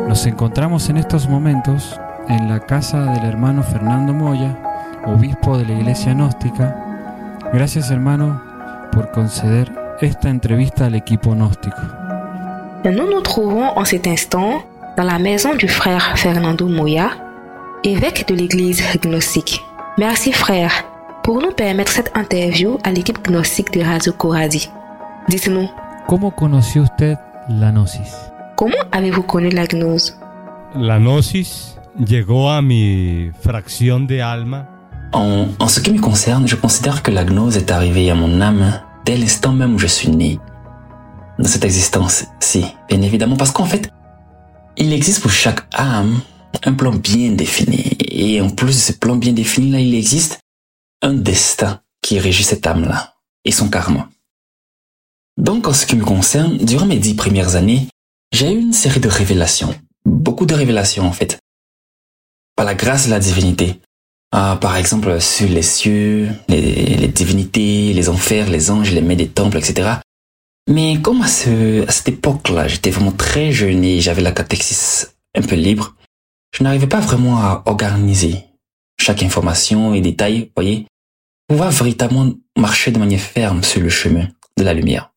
Nos encontramos en estos momentos en la casa del hermano Fernando Moya, obispo de la Iglesia Gnóstica. Gracias, hermano, por conceder esta entrevista al equipo gnóstico. Nous nous trouvons en cet instant dans la maison du frère Fernando Moya, évêque de l'Église gnostique. Merci frère pour nous permettre cette interview à l'équipe gnostique de Radio Coradi. Dites-nous, ¿Cómo conoció usted la gnosis? comment avez-vous connu la gnose? La gnosis llegó a mi fracción de alma. En ce qui me concerne, je considère que la gnose est arrivée à mon âme dès l'instant même où je suis né. Dans cette existence-ci, bien évidemment, parce qu'en fait, il existe pour chaque âme un plan bien défini. Et en plus de ce plan bien défini, là, il existe un destin qui régit cette âme-là et son karma. Donc, en ce qui me concerne, durant mes 10 premières années, j'ai eu une série de révélations. Beaucoup de révélations, en fait. Par la grâce de la divinité. Par exemple, sur les cieux, les divinités, les enfers, les anges, les maîtres des temples, etc. Mais comme à cette époque-là, j'étais vraiment très jeune et j'avais la catéchèse un peu libre, je n'arrivais pas vraiment à organiser chaque information et détail, vous voyez, pour pouvoir véritablement marcher de manière ferme sur le chemin de la lumière.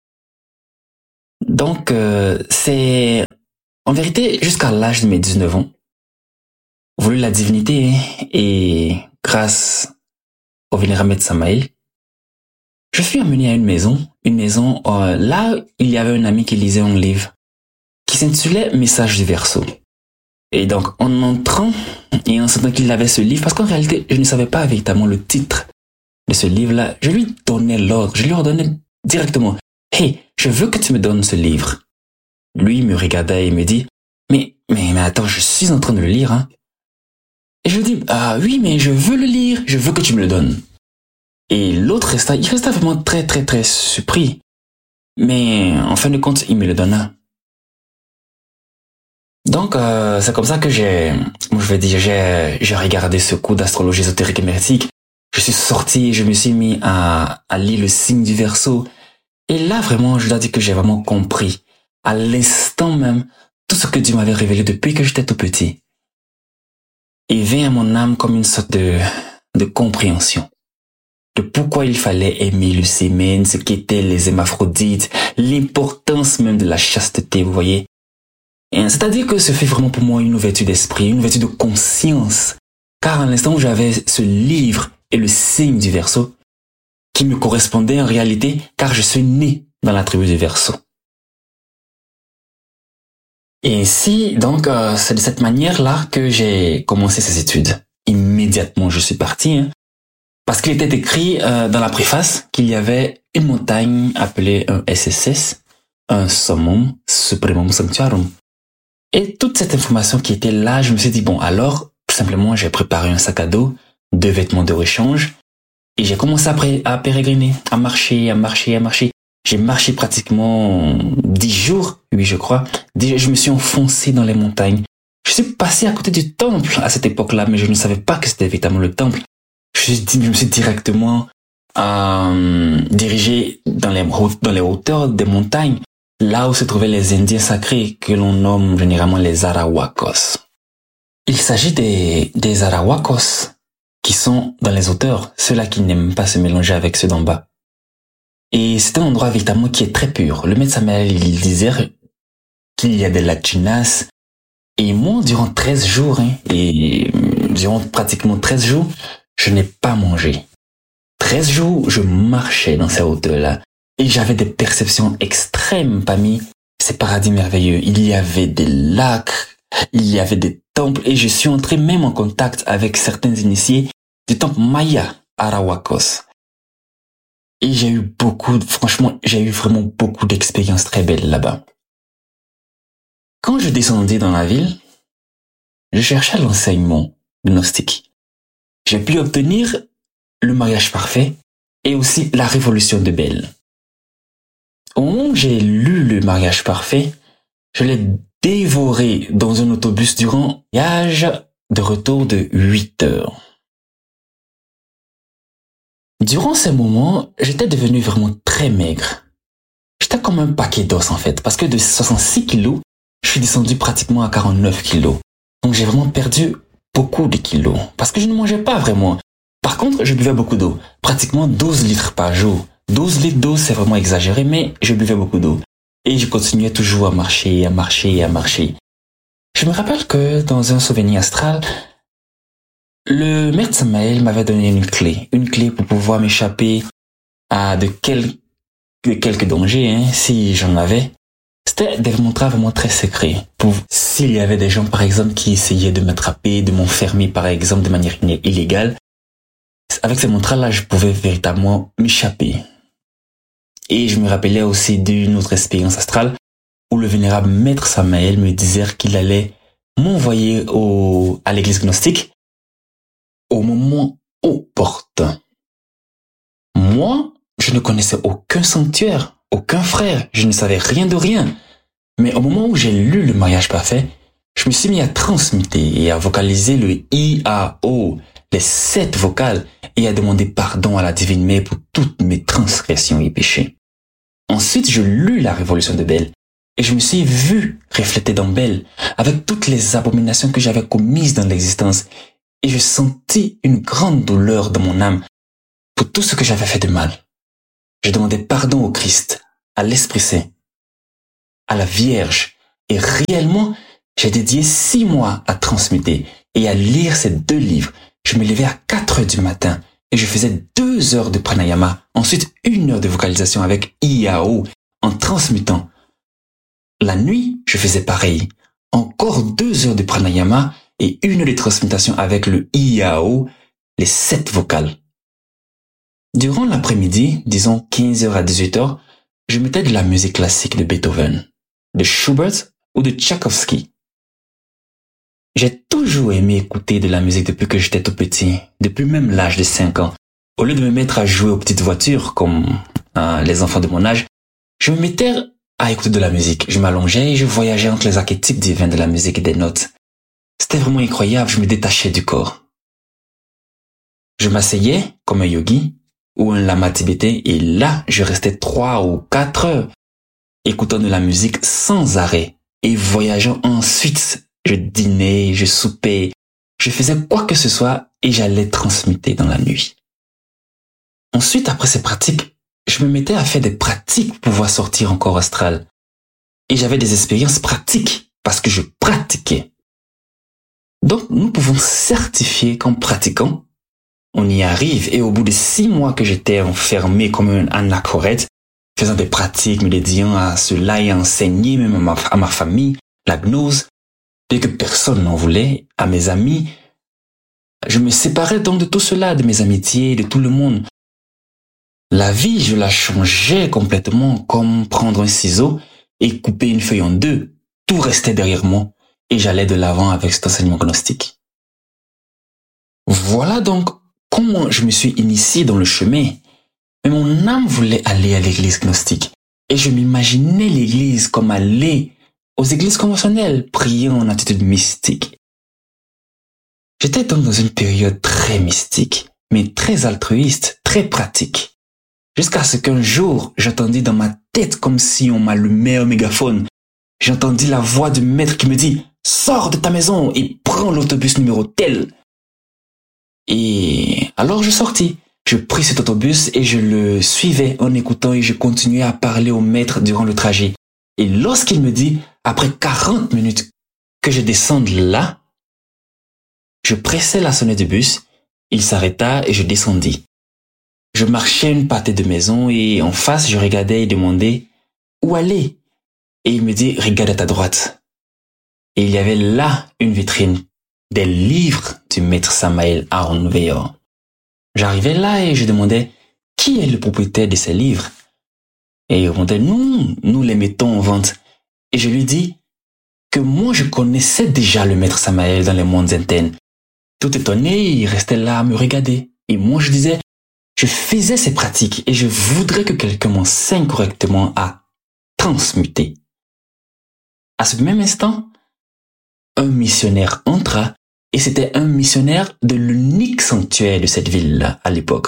Donc, c'est en vérité jusqu'à l'âge de mes 19 ans, voulu la divinité et grâce au vénérable Maître Samael, je suis amené à une maison là, il y avait un ami qui lisait un livre qui s'intitulait Message du Verseau. Et donc, en entrant et en sentant qu'il avait ce livre, parce qu'en réalité, je ne savais pas véritablement le titre de ce livre-là, je lui donnais l'ordre, je lui ordonnais directement, « Hey, je veux que tu me donnes ce livre. » Lui il me regardait et me dit, mais attends, je suis en train de le lire, hein. Et je lui dis, ah oui, mais je veux le lire, je veux que tu me le donnes. Et l'autre il resta vraiment très, très, très surpris. Mais en fin de compte, il me le donna. Donc, c'est comme ça que j'ai regardé ce cours d'astrologie ésotérique et hermétique. Je suis sorti et je me suis mis à lire le signe du Verseau. Et là, vraiment, je dois dire que j'ai vraiment compris, à l'instant même, tout ce que Dieu m'avait révélé depuis que j'étais tout petit. Il vint à mon âme comme une sorte de compréhension de pourquoi il fallait aimer le sémen, ce qu'étaient les hermaphrodites, l'importance même de la chasteté, vous voyez. Et c'est-à-dire que ce fut vraiment pour moi une ouverture d'esprit, une ouverture de conscience, car à l'instant où j'avais ce livre et le signe du Verseau, qui me correspondait en réalité, car je suis né dans la tribu du Verseau. Et ainsi, donc, c'est de cette manière-là que j'ai commencé ces études. Immédiatement, je suis parti, hein, parce qu'il était écrit dans la préface qu'il y avait une montagne appelée un SSS, un Summum Supremum Sanctuarum. Et toute cette information qui était là, je me suis dit, bon, alors, tout simplement, j'ai préparé un sac à dos, 2 vêtements de rechange, et j'ai commencé à pérégriner, à marcher. J'ai marché pratiquement 10 jours, oui, je crois. Je me suis enfoncé dans les montagnes. Je suis passé à côté du temple à cette époque-là, mais je ne savais pas que c'était véritablement le temple. Je me suis directement dirigé dans les hauteurs des montagnes, là où se trouvaient les Indiens sacrés, que l'on nomme généralement les Arahuacos. Il s'agit des Arahuacos qui sont dans les hauteurs, ceux-là qui n'aiment pas se mélanger avec ceux d'en bas. Et c'est un endroit véritablement qui est très pur. Le Maître Samael, il disait qu'il y a des lacunas. Et moi, durant 13 jours, durant pratiquement 13 jours, je n'ai pas mangé. 13 jours, je marchais dans ces hauteurs-là. Et j'avais des perceptions extrêmes parmi ces paradis merveilleux. Il y avait des lacs, il y avait des temples, et je suis entré même en contact avec certains initiés du temple Maya Arahuacos. Et j'ai eu vraiment beaucoup d'expériences très belles là-bas. Quand je descendais dans la ville, je cherchais l'enseignement gnostique. J'ai pu obtenir le mariage parfait et aussi la révolution de Belle. Au moment où j'ai lu le mariage parfait, je l'ai dévoré dans un autobus durant un voyage de retour de 8 heures. Durant ces moments, j'étais devenu vraiment très maigre. J'étais comme un paquet d'os en fait, parce que de 66 kilos, je suis descendu pratiquement à 49 kilos. Donc j'ai vraiment perdu beaucoup de kilos parce que je ne mangeais pas vraiment. Par contre, je buvais beaucoup d'eau, pratiquement 12 litres par jour. 12 litres d'eau, c'est vraiment exagéré, mais je buvais beaucoup d'eau. Et je continuais toujours à marcher. Je me rappelle que dans un souvenir astral, le maître Samael m'avait donné une clé pour pouvoir m'échapper de quelques dangers, si j'en avais. C'était des montres vraiment très secrets. S'il y avait des gens, par exemple, qui essayaient de m'attraper, de m'enfermer, par exemple, de manière illégale, avec ces montres-là, je pouvais véritablement m'échapper. Et je me rappelais aussi d'une autre expérience astrale où le vénérable maître Samael me disait qu'il allait m'envoyer à l'église gnostique au moment opportun. Moi, je ne connaissais aucun sanctuaire, aucun frère, je ne savais rien de rien. Mais au moment où j'ai lu le mariage parfait, je me suis mis à transmuter et à vocaliser le IAO, les 7 vocales, et à demander pardon à la divine mère pour toutes mes transgressions et péchés. Ensuite, je lus la révolution de Bel, et je me suis vu reflété dans Bel, avec toutes les abominations que j'avais commises dans l'existence, et je sentis une grande douleur dans mon âme pour tout ce que j'avais fait de mal. Je demandais pardon au Christ, à l'Esprit Saint, à la Vierge, et réellement, j'ai dédié 6 mois à transmuter et à lire ces 2 livres. Je me levais à 4 heures du matin et je faisais 2 heures de pranayama, ensuite 1 heure de vocalisation avec IAO en transmutant. La nuit, je faisais pareil. Encore 2 heures de pranayama et 1 heure de transmutation avec le IAO, les 7 vocales. Durant l'après-midi, disons 15h à 18h, je mettais de la musique classique de Beethoven, de Schubert ou de Tchaïkovski. J'ai toujours aimé écouter de la musique depuis que j'étais tout petit, depuis même l'âge de 5 ans. Au lieu de me mettre à jouer aux petites voitures comme les enfants de mon âge, je me mettais à écouter de la musique. Je m'allongeais et je voyageais entre les archétypes divins de la musique et des notes. C'était vraiment incroyable, je me détachais du corps. Je m'asseyais comme un yogi ou un lama tibétain et là, je restais 3 ou 4 heures écoutant de la musique sans arrêt et voyageant ensuite. Je dînais, je soupais, je faisais quoi que ce soit et j'allais transmuter dans la nuit. Ensuite, après ces pratiques, je me mettais à faire des pratiques pour pouvoir sortir en corps astral. Et j'avais des expériences pratiques parce que je pratiquais. Donc, nous pouvons certifier qu'en pratiquant, on y arrive. Et au bout de 6 mois que j'étais enfermé comme un anachorète, faisant des pratiques, me dédiant à cela et à enseigner même à ma famille, la gnose, dès que personne n'en voulait, à mes amis, je me séparais donc de tout cela, de mes amitiés, de tout le monde. La vie, je la changeais complètement, comme prendre un ciseau et couper une feuille en 2. Tout restait derrière moi et j'allais de l'avant avec cet enseignement gnostique. Voilà donc comment je me suis initié dans le chemin. Mais mon âme voulait aller à l'église gnostique et je m'imaginais l'église comme aller aux églises conventionnelles, priant en attitude mystique. J'étais donc dans une période très mystique, mais très altruiste, très pratique. Jusqu'à ce qu'un jour, j'entendis dans ma tête comme si on m'allumait un mégaphone. J'entendis la voix du maître qui me dit « Sors de ta maison et prends l'autobus numéro tel ». Et alors je sortis. Je pris cet autobus et je le suivais en écoutant et je continuais à parler au maître durant le trajet. Et lorsqu'il me dit, après 40 minutes, que je descende là, je pressais la sonnette du bus, il s'arrêta et je descendis. Je marchais une pâtée de maison et en face, je regardais et demandais où aller. Et il me dit, regarde à ta droite. Et il y avait là une vitrine, des livres du maître Samael Aharon Weor. J'arrivais là et je demandais, qui est le propriétaire de ces livres? Et il répondait, nous les mettons en vente. Et je lui dis que moi je connaissais déjà le maître Samael dans les mondes internes. Tout étonné, il restait là à me regarder. Et moi je disais, je faisais ces pratiques et je voudrais que quelqu'un m'enseigne correctement à transmuter. À ce même instant, un missionnaire entra et c'était un missionnaire de l'unique sanctuaire de cette ville-là à l'époque.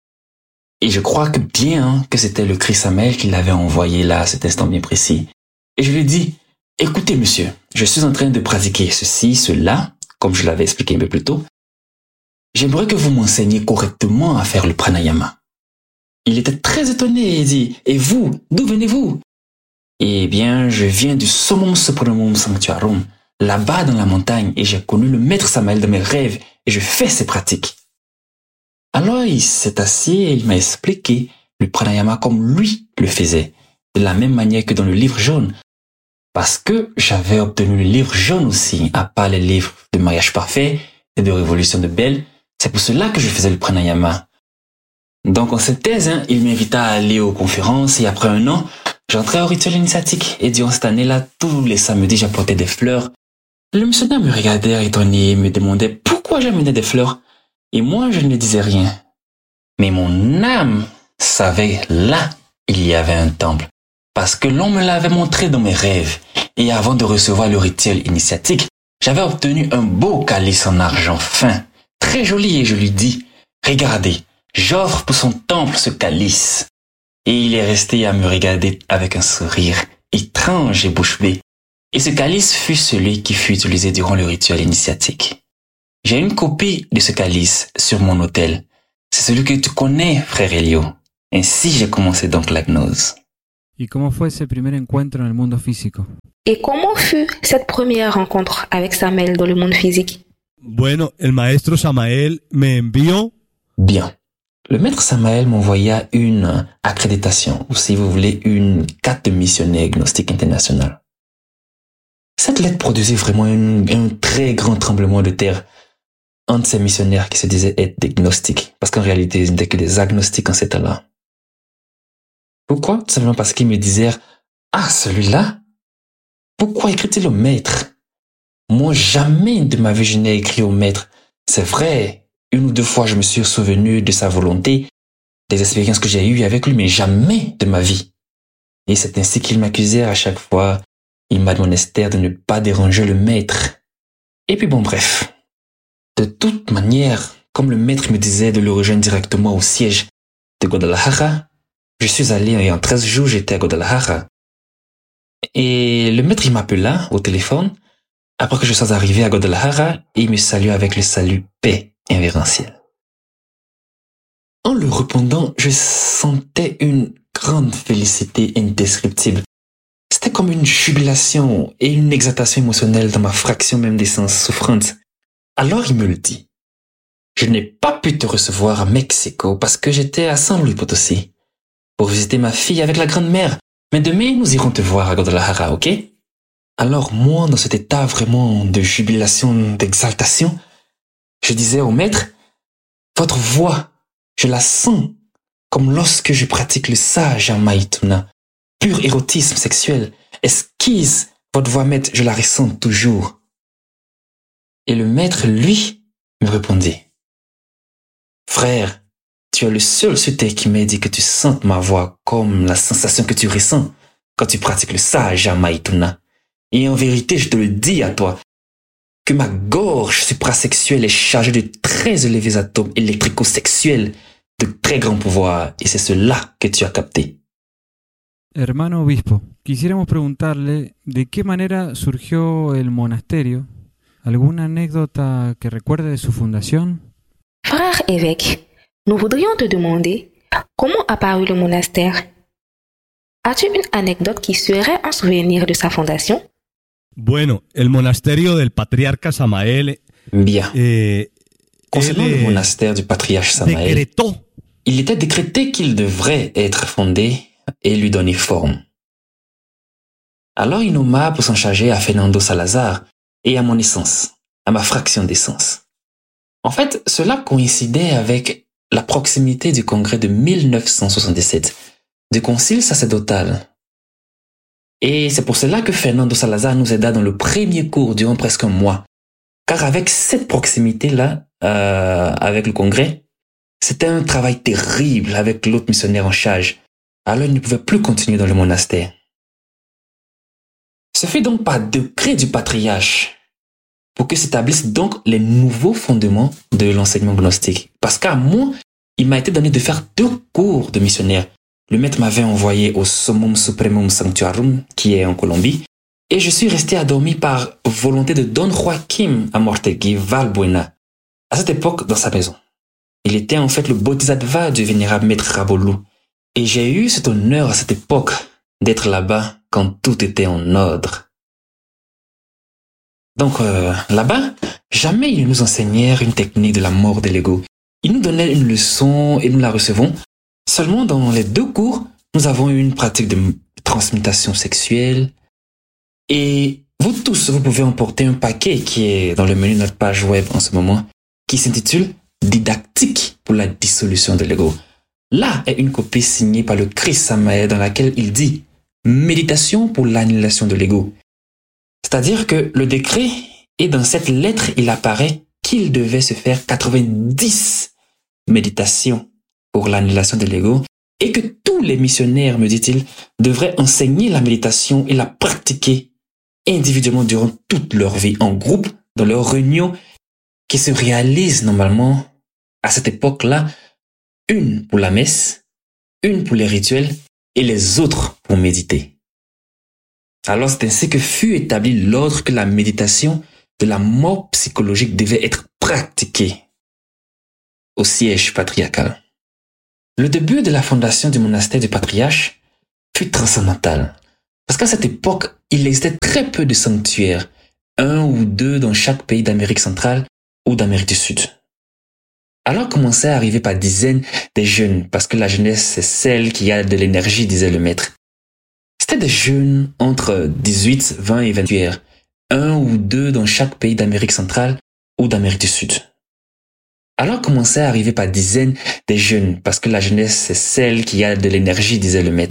Et je crois que bien que c'était le Christ Samael qui l'avait envoyé là à cet instant bien précis. Et je lui dis, écoutez monsieur, je suis en train de pratiquer ceci, cela, comme je l'avais expliqué un peu plus tôt. J'aimerais que vous m'enseigniez correctement à faire le pranayama. Il était très étonné et dit, et vous, d'où venez-vous? Eh bien, je viens du Summum Supremum Sanctuarum, là-bas dans la montagne, et j'ai connu le maître Samael dans mes rêves, et je fais ses pratiques. Alors il s'est assis et il m'a expliqué le pranayama comme lui le faisait, de la même manière que dans le livre jaune. Parce que j'avais obtenu le livre jaune aussi, à part les livres de mariage parfait et de révolution de Belle. C'est pour cela que je faisais le pranayama. Donc en synthèse, il m'invita à aller aux conférences et après 1 an, j'entrais au rituel initiatique. Et durant cette année-là, tous les samedis, j'apportais des fleurs. Le missionnaire me regardait étonné et me demandait pourquoi j'amenais des fleurs. Et moi, je ne disais rien. Mais mon âme savait là, il y avait un temple. Parce que l'on me l'avait montré dans mes rêves. Et avant de recevoir le rituel initiatique, j'avais obtenu un beau calice en argent fin, très joli, et je lui dis, regardez, j'offre pour son temple ce calice. Et il est resté à me regarder avec un sourire étrange et bouche bée. Et ce calice fut celui qui fut utilisé durant le rituel initiatique. J'ai une copie de ce calice sur mon autel. C'est celui que tu connais, frère Elio. Ainsi j'ai commencé donc la gnose. ¿Y cómo fue ese primer encuentro en el mundo físico? Et comment fut cette première rencontre avec Samael dans le monde physique? Bueno, el maestro Samael me envió. Bien. Le maître Samael m'envoya une accréditation, ou si vous voulez, une carte de missionnaire gnostique international. Cette lettre produisit vraiment un très grand tremblement de terre entre ces missionnaires qui se disaient être des gnostiques, parce qu'en réalité, ils n'étaient que des agnostiques en ces temps-là. Pourquoi? Tout simplement parce qu'ils me disaient, ah, celui-là? Pourquoi écrit-il au maître? Moi, jamais de ma vie je n'ai écrit au maître. C'est vrai, 1 ou 2 fois je me suis souvenu de sa volonté, des expériences que j'ai eues avec lui, mais jamais de ma vie. Et c'est ainsi qu'il m'accusait à chaque fois. Il m'admonestait de ne pas déranger le maître. Et puis bon, bref. De toute manière, comme le maître me disait de le rejoindre directement au siège de Guadalajara, je suis allé et en 13 jours j'étais à Guadalajara. Et le maître il m'appela au téléphone après que je sois arrivé à Guadalajara et il me salua avec le salut paix révérentiel. En le répondant, je sentais une grande félicité indescriptible. C'était comme une jubilation et une exaltation émotionnelle dans ma fraction même d'essence souffrante. Alors il me le dit. Je n'ai pas pu te recevoir à Mexico parce que j'étais à San Luis Potosí pour visiter ma fille avec la grand-mère. Mais demain, nous irons te voir à Guadalajara, ok? Alors moi, dans cet état vraiment de jubilation, d'exaltation, je disais au maître, votre voix, je la sens comme lorsque je pratique le Sahaja Maituna, pur érotisme sexuel, esquisse, votre voix maître, je la ressens toujours. Et le maître, lui, me répondit, frère, tu es le seul sur terre qui m'a dit que tu sentes ma voix comme la sensation que tu ressens quand tu pratiques le Sahaja Maituna. Et en vérité, je te le dis à toi, que ma gorge suprasexuelle est chargée de très élevés atomes électrico-sexuels de très grand pouvoir, et c'est cela que tu as capté. Hermano obispo, quisiéramos preguntarle de qué manera surgió el monasterio. ¿Alguna anécdota que recuerde de su fundación? Frère évêque, nous voudrions te demander comment apparut le monastère. As-tu une anecdote qui serait un souvenir de sa fondation? Bueno, el monasterio del patriarca Samael. Bien. Concernant le monastère du patriarche Samael, Decretó. Il était décrété qu'il devrait être fondé et lui donner forme. Alors il nomma pour s'en charger à Fernando Salazar et à mon essence, à ma fraction d'essence. En fait, cela coïncidait avec la proximité du congrès de 1977, du concile sacerdotal. Et c'est pour cela que Fernando Salazar nous aida dans le premier cours durant presque un mois. Car avec cette proximité-là, avec le congrès, c'était un travail terrible avec l'autre missionnaire en charge. Alors il ne pouvait plus continuer dans le monastère. Ce fut donc par décret du patriarche pour que s'établissent donc les nouveaux fondements de l'enseignement gnostique. Parce qu'à moi, il m'a été donné de faire 2 cours de missionnaire. le maître m'avait envoyé au Summum Supremum Sanctuarum, qui est en Colombie, et je suis resté à dormir par volonté de Don Joaquim Amortegui Valbuena, à cette époque dans sa maison. Il était en fait le bodhisattva du vénérable maître Rabolou, et j'ai eu cet honneur à cette époque d'être là-bas quand tout était en ordre. Donc là-bas, jamais ils nous enseignèrent une technique de la mort de l'ego. Ils nous donnaient une leçon et nous la recevons. Seulement dans les 2 cours, nous avons eu une pratique de transmutation sexuelle. Et vous tous, vous pouvez emporter un paquet qui est dans le menu de notre page web en ce moment, qui s'intitule Didactique pour la dissolution de l'ego. Là est une copie signée par le Christ Samael dans laquelle il dit Méditation pour l'annihilation de l'ego. C'est-à-dire que le décret, et dans cette lettre, il apparaît qu'il devait se faire 90 méditations pour l'annihilation de l'ego et que tous les missionnaires, me dit-il, devraient enseigner la méditation et la pratiquer individuellement durant toute leur vie, en groupe, dans leurs réunions qui se réalisent normalement à cette époque-là, une pour la messe, une pour les rituels et les autres pour méditer. Alors c'est ainsi que fut établi l'ordre que la méditation de la mort psychologique devait être pratiquée au siège patriarcal. Le début de la fondation du monastère du patriarche fut transcendantal, parce qu'à cette époque, il existait très peu de sanctuaires, 1 ou 2 dans chaque pays d'Amérique centrale ou d'Amérique du Sud. Alors commençaient à arriver par dizaines des jeunes, parce que la jeunesse c'est celle qui a de l'énergie, disait le maître. C'était des jeunes entre 18, 20 et 28 ans, 1 ou 2 dans chaque pays d'Amérique centrale ou d'Amérique du Sud. Alors commençaient à arriver par dizaines des jeunes, parce que la jeunesse c'est celle qui a de l'énergie, disait le maître.